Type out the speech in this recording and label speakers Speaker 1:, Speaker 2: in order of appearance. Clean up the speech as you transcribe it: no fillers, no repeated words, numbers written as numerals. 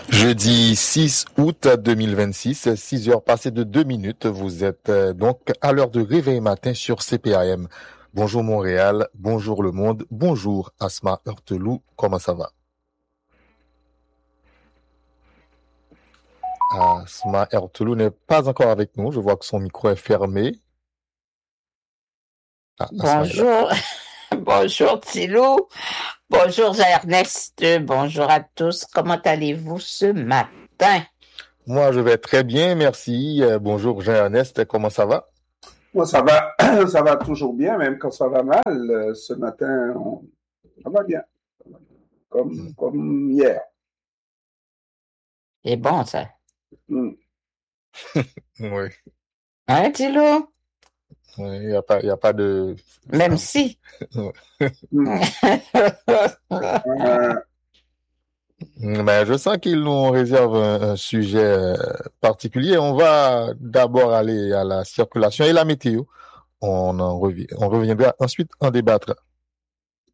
Speaker 1: Jeudi 6 août 2026, 6 heures passées de 2 minutes. Vous êtes donc à l'heure de réveil matin sur CPAM. Bonjour Montréal, bonjour le monde, bonjour Asma Heurtelou, comment ça va? Asma Heurtelou n'est pas encore avec nous, je vois que son micro est fermé. Asma est là.
Speaker 2: Bonjour, bonjour Thilou, bonjour Ernest, bonjour à tous. Comment allez-vous ce matin?
Speaker 1: Moi, je vais très bien, merci. Bonjour Jean-Ernest, comment ça va?
Speaker 3: Moi, ça va, ça va toujours bien, même quand ça va mal. Ce matin, ça va bien, comme hier.
Speaker 2: C'est bon ça.
Speaker 3: Mm.
Speaker 1: Oui,
Speaker 2: Hein Thilou?
Speaker 1: il n'y a pas de...
Speaker 2: Même si.
Speaker 3: Mm.
Speaker 1: Mais je sens qu'ils nous réservent un sujet particulier. On va d'abord aller à la circulation et la météo. On reviendra ensuite en débattre.